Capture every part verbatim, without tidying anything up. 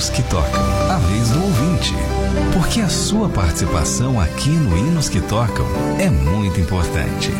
Hinos que Tocam, a vez do ouvinte. Porque a sua participação aqui no Hinos que Tocam é muito importante.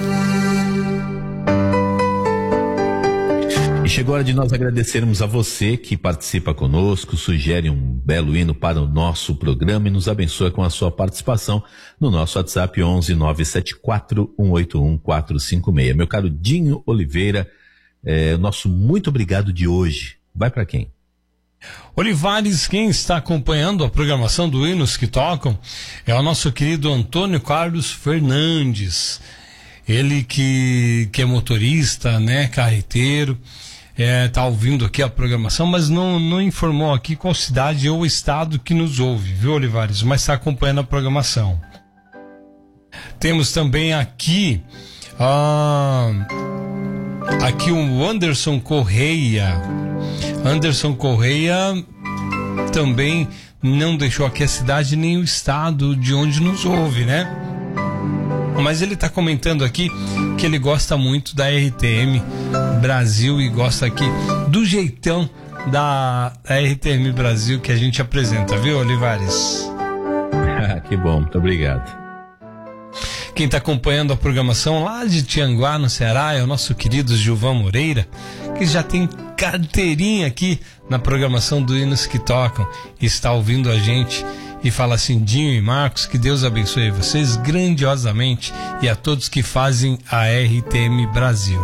E chegou a hora de nós agradecermos a você que participa conosco, sugere um belo hino para o nosso programa e nos abençoa com a sua participação no nosso WhatsApp onze nove sete quatro um oito um quatro cinco seis. Meu caro Dinho Oliveira, é, nosso muito obrigado de hoje vai para quem? Olivares, quem está acompanhando a programação do Hinos que Tocam é o nosso querido Antônio Carlos Fernandes. Ele que, que é motorista, né, carreteiro, é, tá ouvindo aqui a programação, mas não, não informou aqui qual cidade ou estado que nos ouve, viu, Olivares? Mas está acompanhando a programação. Temos também aqui ah, aqui o Anderson Correia. Anderson Correia também não deixou aqui a cidade nem o estado de onde nos ouve, né? Mas ele está comentando aqui que ele gosta muito da R T M Brasil e gosta aqui do jeitão da R T M Brasil que a gente apresenta, viu, Olivares? Que bom, muito obrigado. Quem está acompanhando a programação lá de Tianguá, no Ceará, é o nosso querido Gilvan Moreira, que já tem carteirinha aqui na programação do Hinos que Tocam e está ouvindo a gente e fala assim: Dinho e Marcos, que Deus abençoe vocês grandiosamente e a todos que fazem a R T M Brasil.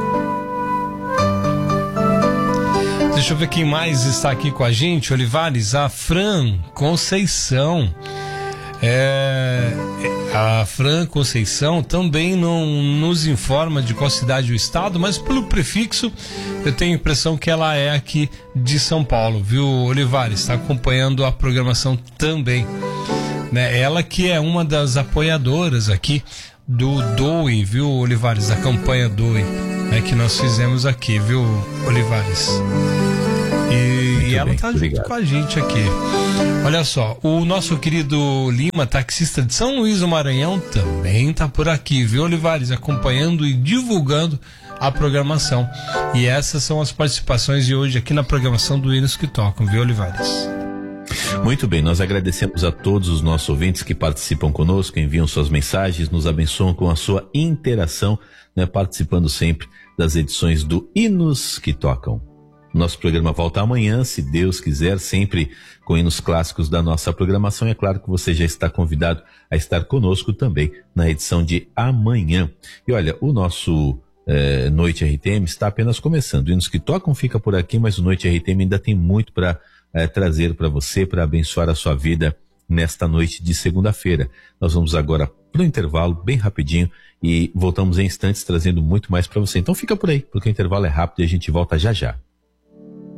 Deixa eu ver quem mais está aqui com a gente, Olivares. A Fran Conceição. É, a Fran Conceição também não nos informa de qual cidade ou estado, mas pelo prefixo eu tenho a impressão que ela é aqui de São Paulo, viu, Olivares? Está acompanhando a programação também, né? Ela que é uma das apoiadoras aqui do Doe, viu, Olivares? Da campanha Doe, né, que nós fizemos aqui, viu, Olivares? E, e ela está junto com a gente aqui. Olha só, o nosso querido Lima, taxista de São Luís do Maranhão, também está por aqui, viu, Olivares? Acompanhando e divulgando a programação. E essas são as participações de hoje aqui na programação do Hinos que Tocam, viu, Olivares? Muito bem, nós agradecemos a todos os nossos ouvintes que participam conosco, enviam suas mensagens, nos abençoam com a sua interação, né, participando sempre das edições do Hinos que Tocam. Nosso programa volta amanhã, se Deus quiser, sempre com hinos clássicos da nossa programação. E é claro que você já está convidado a estar conosco também na edição de amanhã. E olha, o nosso eh, Noite R T M está apenas começando. Hinos que Tocam fica por aqui, mas o Noite R T M ainda tem muito para eh, trazer para você, para abençoar a sua vida nesta noite de segunda-feira. Nós vamos agora para o intervalo, bem rapidinho, e voltamos em instantes trazendo muito mais para você. Então fica por aí, porque o intervalo é rápido e a gente volta já já.